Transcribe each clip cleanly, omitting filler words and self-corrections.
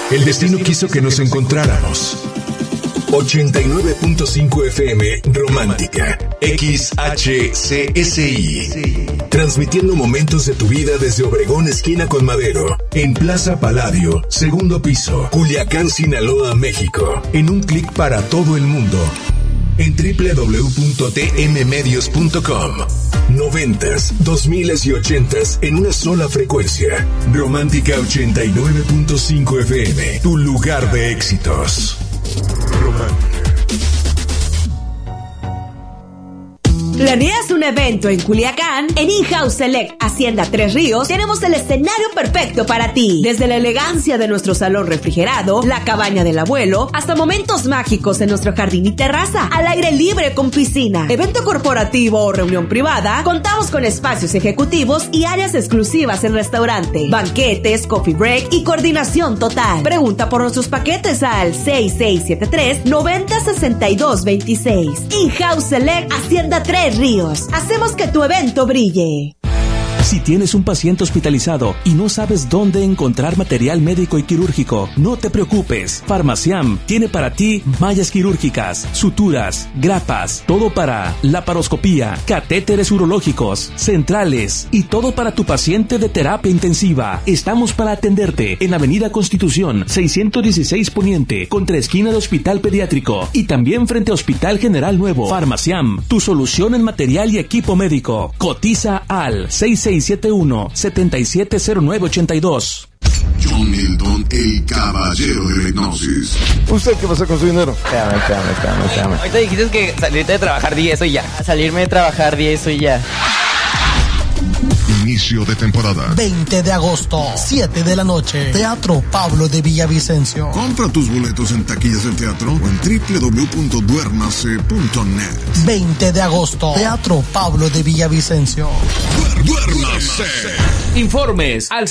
El destino quiso que nos encontráramos. 89.5 FM Romántica XHCSI. Transmitiendo momentos de tu vida desde Obregón, esquina con Madero, en Plaza Palladio, segundo piso, Culiacán, Sinaloa, México. En un clic para todo el mundo. En www.tmmedios.com. 90s, 2000s y 80s en una sola frecuencia. Romántica 89.5 FM, tu lugar de éxitos. Romántica. ¿Planeas un evento en Culiacán? En In-House Select Hacienda Tres Ríos tenemos el escenario perfecto para ti. Desde la elegancia de nuestro salón refrigerado, la cabaña del abuelo, hasta momentos mágicos en nuestro jardín y terraza, al aire libre con piscina. Evento corporativo o reunión privada, contamos con espacios ejecutivos y áreas exclusivas en restaurante, banquetes, coffee break y coordinación total. Pregunta por nuestros paquetes al 6673-906226. In-House Select Hacienda Tres Ríos. Hacemos que tu evento brille. Si tienes un paciente hospitalizado y no sabes dónde encontrar material médico y quirúrgico, no te preocupes. Farmaciam tiene para ti mallas quirúrgicas, suturas, grapas, todo para laparoscopía, catéteres urológicos, centrales y todo para tu paciente de terapia intensiva. Estamos para atenderte en Avenida Constitución 616 Poniente, contra esquina de Hospital Pediátrico y también frente a Hospital General Nuevo. Farmaciam, tu solución en material y equipo médico. Cotiza al 6671-770982. John Milton, el caballero de la hipnosis. ¿Usted qué pasa con su dinero? Espérame. Ahorita dijiste que salirte de trabajar 10 y ya. Salirme de trabajar 10 y ya. Inicio de temporada. 20 de agosto, 7 de la noche. Teatro Pablo de Villavicencio. Compra tus boletos en taquillas del teatro o en www.duernase.net. 20 de agosto, Teatro Pablo de Villavicencio. ¡Duernase! Informes al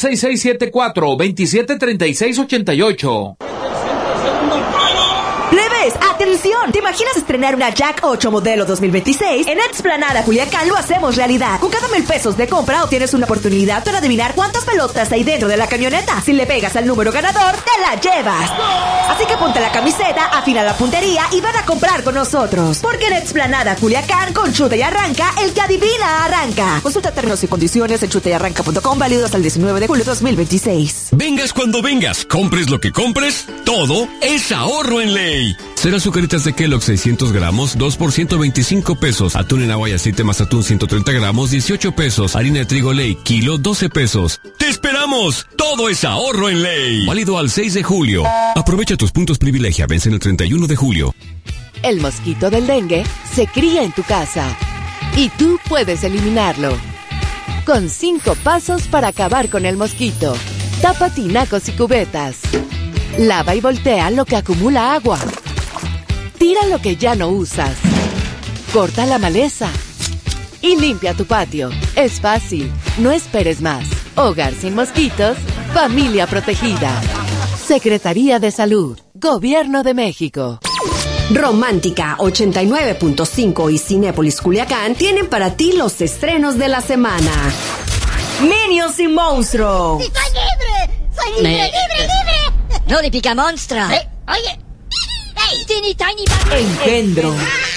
6674-273688. ¡Plebes! ¡Atención! ¿Te imaginas estrenar una Jack 8 modelo 2026? En Explanada Culiacán lo hacemos realidad. Con cada 1,000 pesos de compra obtienes una oportunidad para adivinar cuántas pelotas hay dentro de la camioneta. Si le pegas al número ganador, te la llevas. Así que ponte la camiseta, afina la puntería y van a comprar con nosotros. Porque en Explanada Culiacán, con Chuta y Arranca, el que adivina arranca. Consulta términos y condiciones en chutayarranca.com, válido hasta el 19 de julio de 2026. Vengas cuando vengas, compres lo que compres, todo es ahorro en ley. Cereal Azucaritas de Kellogg 600 gramos, 2 por 125 pesos. Atún en agua y aceite más atún 130 gramos, 18 pesos. Harina de trigo Ley, kilo, 12 pesos. ¡Te esperamos! Todo es ahorro en ley. Válido al 6 de julio. Aprovecha tus puntos privilegia, vencen el 31 de julio. El mosquito del dengue se cría en tu casa y tú puedes eliminarlo. Con 5 pasos para acabar con el mosquito. Tapa tinacos y cubetas. Lava y voltea lo que acumula agua. Tira lo que ya no usas. Corta la maleza. Y limpia tu patio. Es fácil. No esperes más. Hogar sin mosquitos. Familia protegida. Secretaría de Salud. Gobierno de México. Romántica 89.5 y Cinépolis Culiacán tienen para ti los estrenos de la semana. Minions y Monstruo. ¡Soy libre! ¡Soy libre! No le pica monstruo. Oye. ¡Hey! Teeny Tiny Bad. Engendro.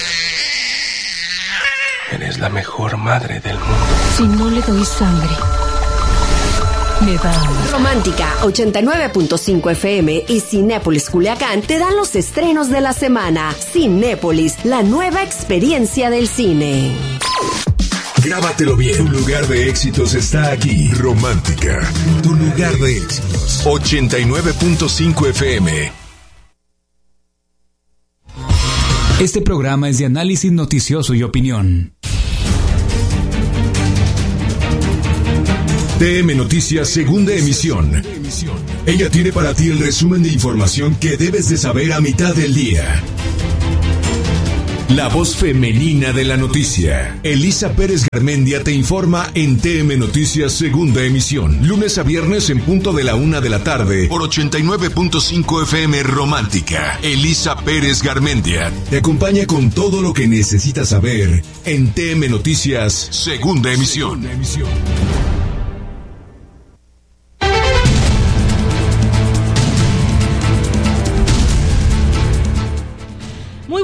Eres la mejor madre del mundo. Si no le doy sangre, me da hambre. Romántica 89.5 FM y Cinépolis Culiacán te dan los estrenos de la semana. Cinépolis, la nueva experiencia del cine. Grábatelo bien. Tu lugar de éxitos está aquí. Romántica. Tu lugar de éxitos. 89.5 FM. Este programa es de análisis noticioso y opinión. TM Noticias, segunda emisión. Ella tiene para ti el resumen de información que debes de saber a mitad del día. La voz femenina de la noticia. Elisa Pérez Garmendia te informa en TM Noticias, segunda emisión. Lunes a viernes en punto de la 1 de la tarde. Por 89.5 FM Romántica. Elisa Pérez Garmendia te acompaña con todo lo que necesitas saber en TM Noticias, segunda emisión.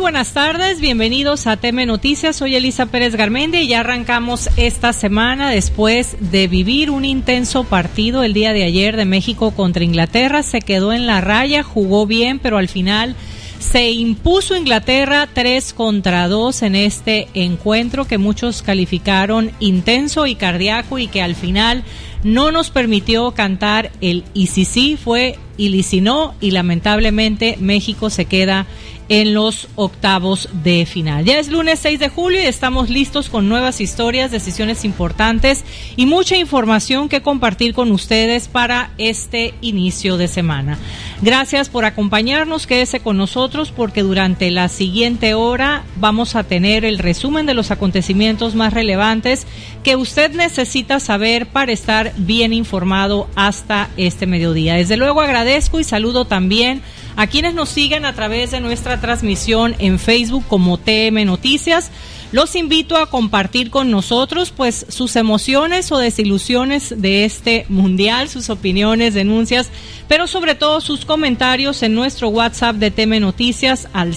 buenas tardes, bienvenidos a TM Noticias, soy Elisa Pérez Garmendia y ya arrancamos esta semana después de vivir un intenso partido el día de ayer de México contra Inglaterra. Se quedó en la raya, jugó bien, pero al final se impuso Inglaterra 3-2 en este encuentro que muchos calificaron intenso y cardíaco y que al final no nos permitió cantar el y si sí fue y si no, y lamentablemente México se queda en los octavos de final. Ya es lunes 6 de julio y estamos listos con nuevas historias, decisiones importantes y mucha información que compartir con ustedes para este inicio de semana. Gracias por acompañarnos, quédese con nosotros porque durante la siguiente hora vamos a tener el resumen de los acontecimientos más relevantes que usted necesita saber para estar bien informado hasta este mediodía. Desde luego agradezco y saludo también a quienes nos siguen a través de nuestra transmisión en Facebook como TM Noticias. Los invito a compartir con nosotros pues sus emociones o desilusiones de este mundial, sus opiniones, denuncias, pero sobre todo sus comentarios en nuestro WhatsApp de TM Noticias al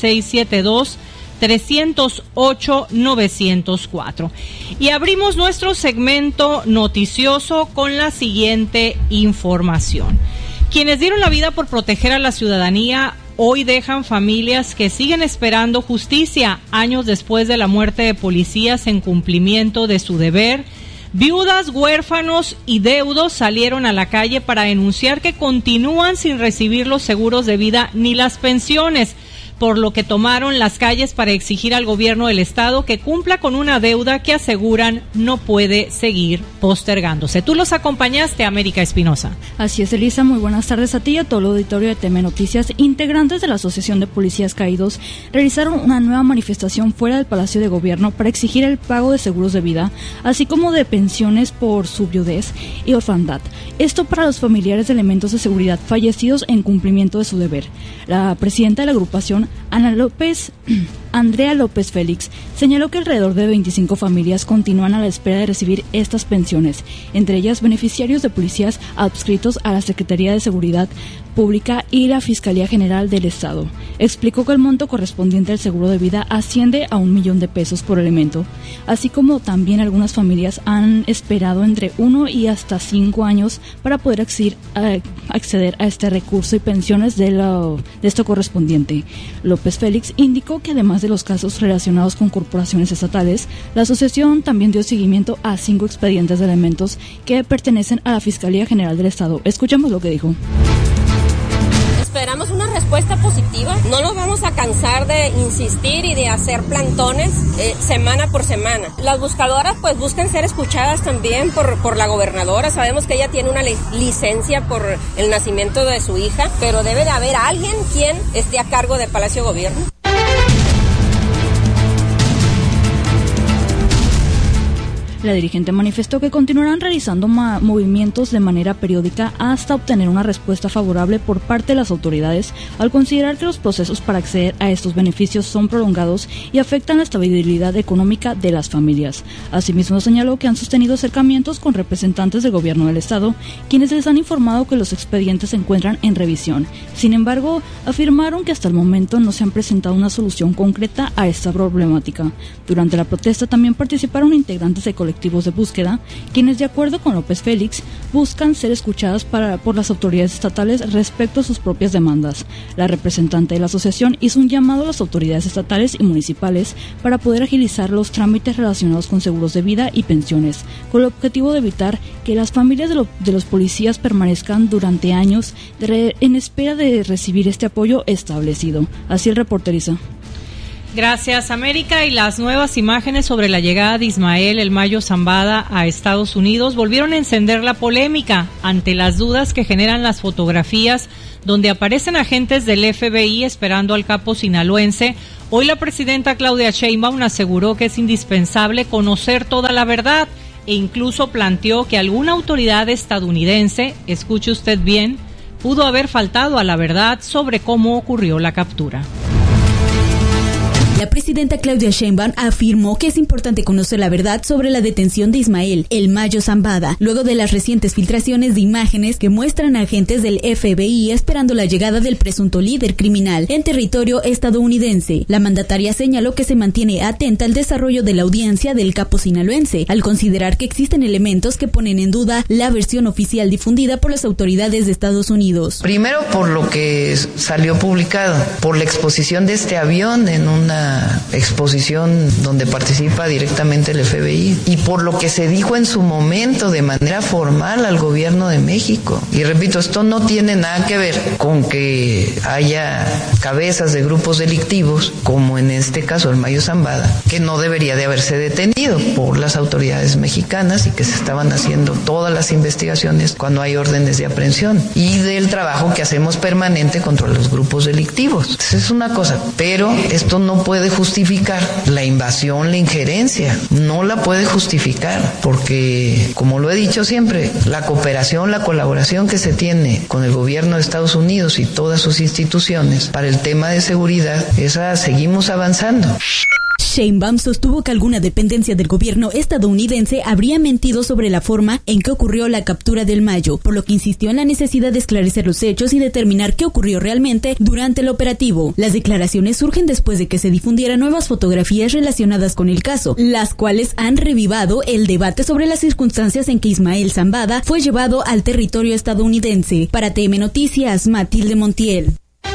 6672-308-904. Y abrimos nuestro segmento noticioso con la siguiente información. Quienes dieron la vida por proteger a la ciudadanía hoy dejan familias que siguen esperando justicia años después de la muerte de policías en cumplimiento de su deber. Viudas, huérfanos y deudos salieron a la calle para denunciar que continúan sin recibir los seguros de vida ni las pensiones, por lo que tomaron las calles para exigir al gobierno del estado que cumpla con una deuda que aseguran no puede seguir postergándose. Tú los acompañaste, América Espinosa. Así es, Elisa, muy buenas tardes a ti y a todo el auditorio de TM Noticias. Integrantes de la Asociación de Policías Caídos realizaron una nueva manifestación fuera del Palacio de Gobierno para exigir el pago de seguros de vida, así como de pensiones por su viudez y orfandad. Esto para los familiares de elementos de seguridad fallecidos en cumplimiento de su deber. La presidenta de la agrupación, Andrea López Félix, señaló que alrededor de 25 familias continúan a la espera de recibir estas pensiones, entre ellas beneficiarios de policías adscritos a la Secretaría de Seguridad Pública y la Fiscalía General del Estado. Explicó que el monto correspondiente al seguro de vida asciende a $1,000,000 por elemento, así como también algunas familias han esperado entre 1 y hasta 5 años para poder acceder a este recurso y pensiones de esto correspondiente. López Félix indicó que además de los casos relacionados con corporaciones estatales, la asociación también dio seguimiento a 5 expedientes de elementos que pertenecen a la Fiscalía General del Estado. Escuchemos lo que dijo. Esperamos una respuesta positiva. No nos vamos a cansar de insistir y de hacer plantones semana por semana. Las buscadoras pues buscan ser escuchadas también por la gobernadora. Sabemos que ella tiene una licencia por el nacimiento de su hija, pero debe de haber alguien quien esté a cargo del Palacio de Gobierno. La dirigente manifestó que continuarán realizando movimientos de manera periódica hasta obtener una respuesta favorable por parte de las autoridades al considerar que los procesos para acceder a estos beneficios son prolongados y afectan la estabilidad económica de las familias. Asimismo, señaló que han sostenido acercamientos con representantes del gobierno del estado, quienes les han informado que los expedientes se encuentran en revisión. Sin embargo, afirmaron que hasta el momento no se han presentado una solución concreta a esta problemática. Durante la protesta también participaron integrantes de colectivos de búsqueda, quienes de acuerdo con López Félix buscan ser escuchadas por las autoridades estatales respecto a sus propias demandas. La representante de la asociación hizo un llamado a las autoridades estatales y municipales para poder agilizar los trámites relacionados con seguros de vida y pensiones, con el objetivo de evitar que las familias de los policías permanezcan durante años en espera de recibir este apoyo establecido. Así el reporteriza. Gracias, América. Y las nuevas imágenes sobre la llegada de Ismael El Mayo Zambada a Estados Unidos volvieron a encender la polémica ante las dudas que generan las fotografías donde aparecen agentes del FBI esperando al capo sinaloense. Hoy la presidenta Claudia Sheinbaum aseguró que es indispensable conocer toda la verdad e incluso planteó que alguna autoridad estadounidense, escuche usted bien, pudo haber faltado a la verdad sobre cómo ocurrió la captura. La presidenta Claudia Sheinbaum afirmó que es importante conocer la verdad sobre la detención de Ismael El Mayo Zambada, luego de las recientes filtraciones de imágenes que muestran a agentes del FBI esperando la llegada del presunto líder criminal en territorio estadounidense. La mandataria señaló que se mantiene atenta al desarrollo de la audiencia del capo sinaloense, al considerar que existen elementos que ponen en duda la versión oficial difundida por las autoridades de Estados Unidos. Primero, por lo que salió publicado, por la exposición de este avión en una exposición donde participa directamente el FBI y por lo que se dijo en su momento de manera formal al gobierno de México. Y repito, esto no tiene nada que ver con que haya cabezas de grupos delictivos, como en este caso el Mayo Zambada, que no debería de haberse detenido por las autoridades mexicanas y que se estaban haciendo todas las investigaciones cuando hay órdenes de aprehensión, y del trabajo que hacemos permanente contra los grupos delictivos. Entonces es una cosa, pero esto no puede justificar la invasión, la injerencia, no la puede justificar, porque, como lo he dicho siempre, la cooperación, la colaboración que se tiene con el gobierno de Estados Unidos y todas sus instituciones para el tema de seguridad, esa seguimos avanzando. Sheinbaum sostuvo que alguna dependencia del gobierno estadounidense habría mentido sobre la forma en que ocurrió la captura del Mayo, por lo que insistió en la necesidad de esclarecer los hechos y determinar qué ocurrió realmente durante el operativo. Las declaraciones surgen después de que se difundieran nuevas fotografías relacionadas con el caso, las cuales han revivado el debate sobre las circunstancias en que Ismael Zambada fue llevado al territorio estadounidense. Para TM Noticias, Matilde Montiel.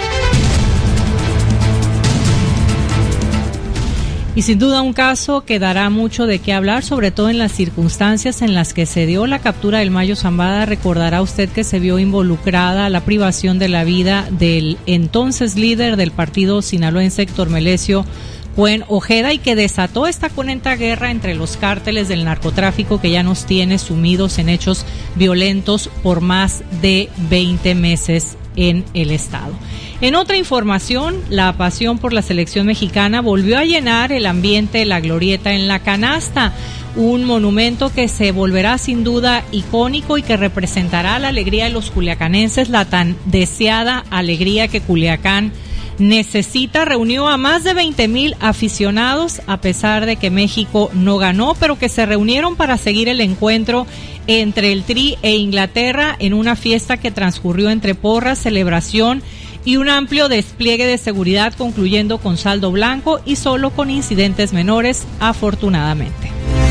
Y sin duda un caso que dará mucho de qué hablar, sobre todo en las circunstancias en las que se dio la captura del Mayo Zambada. Recordará usted que se vio involucrada la privación de la vida del entonces líder del partido sinaloense, Héctor Melesio Cuen Ojeda, y que desató esta cruenta guerra entre los cárteles del narcotráfico que ya nos tiene sumidos en hechos violentos por más de 20 meses en el estado. En otra información, la pasión por la selección mexicana volvió a llenar el ambiente de la glorieta en La Canasta, un monumento que se volverá sin duda icónico y que representará la alegría de los culiacanenses, la tan deseada alegría que Culiacán necesita. Reunió a más de 20,000 aficionados, a pesar de que México no ganó, pero que se reunieron para seguir el encuentro entre el Tri e Inglaterra en una fiesta que transcurrió entre porras, celebración y un amplio despliegue de seguridad, concluyendo con saldo blanco y solo con incidentes menores, afortunadamente.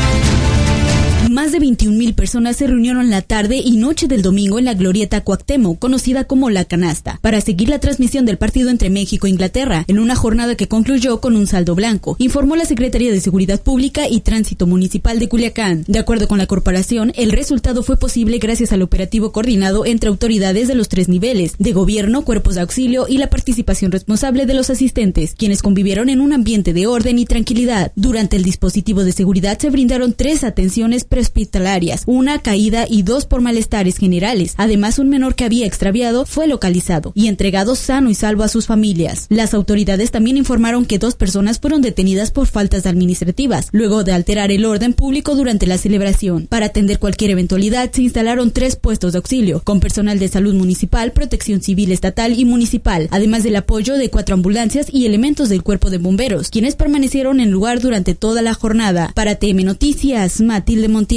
Más de 21,000 personas se reunieron la tarde y noche del domingo en la Glorieta Cuauhtémoc, conocida como La Canasta, para seguir la transmisión del partido entre México e Inglaterra, en una jornada que concluyó con un saldo blanco, informó la Secretaría de Seguridad Pública y Tránsito Municipal de Culiacán. De acuerdo con la corporación, el resultado fue posible gracias al operativo coordinado entre autoridades de los 3 niveles, de gobierno, cuerpos de auxilio y la participación responsable de los asistentes, quienes convivieron en un ambiente de orden y tranquilidad. Durante el dispositivo de seguridad se brindaron 3 atenciones prehospitalarias, una caída y 2 por malestares generales. Además, un menor que había extraviado fue localizado y entregado sano y salvo a sus familias. Las autoridades también informaron que 2 personas fueron detenidas por faltas administrativas, luego de alterar el orden público durante la celebración. Para atender cualquier eventualidad, se instalaron 3 puestos de auxilio, con personal de salud municipal, protección civil estatal y municipal, además del apoyo de 4 ambulancias y elementos del cuerpo de bomberos, quienes permanecieron en lugar durante toda la jornada. Para TM Noticias, Matilde Montiel.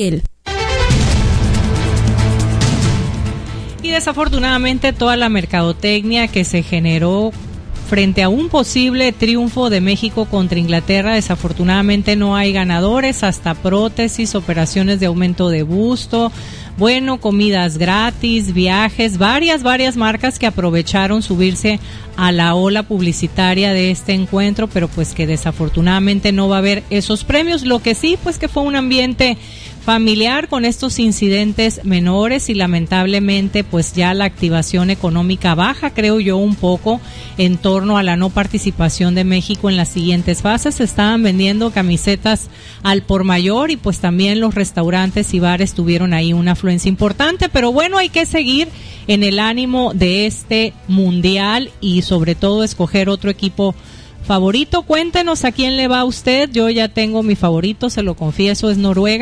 Y desafortunadamente toda la mercadotecnia que se generó frente a un posible triunfo de México contra Inglaterra, desafortunadamente no hay ganadores, hasta prótesis, operaciones de aumento de busto, bueno, comidas gratis, viajes, varias marcas que aprovecharon subirse a la ola publicitaria de este encuentro, pero pues que desafortunadamente no va a haber esos premios. Lo que sí, pues que fue un ambiente familiar con estos incidentes menores y lamentablemente pues ya la activación económica baja, creo yo, un poco en torno a la no participación de México en las siguientes fases. Se estaban vendiendo camisetas al por mayor y pues también los restaurantes y bares tuvieron ahí una afluencia importante, pero bueno, hay que seguir en el ánimo de este mundial y sobre todo escoger otro equipo favorito. Cuéntenos a quién le va a usted. Yo ya tengo mi favorito, se lo confieso, es Noruega.